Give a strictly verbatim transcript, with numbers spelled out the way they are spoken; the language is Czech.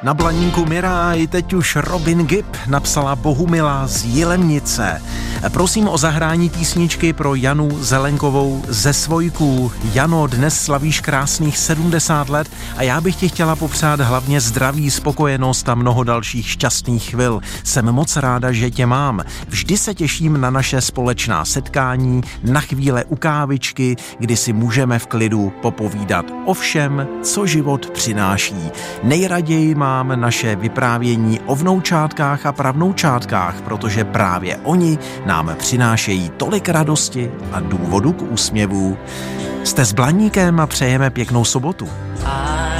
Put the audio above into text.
Na Blaníku Miráj teď už Robin Gibb napsala Bohumila z Jilemnice. Prosím o zahrání písničky pro Janu Zelenkovou ze Svojků. Jano, dnes slavíš krásných sedmdesát let a já bych ti chtěla popřát hlavně zdraví, spokojenost a mnoho dalších šťastných chvil. Jsem moc ráda, že tě mám. Vždy se těším na naše společná setkání, na chvíle u kávičky, kdy si můžeme v klidu popovídat o všem, co život přináší. Nejraději mám naše vyprávění o vnoučátkách a pravnoučátkách, protože právě oni nám přinášejí tolik radosti a důvodu k úsměvu. Jste s Blaníkem a přejeme pěknou sobotu.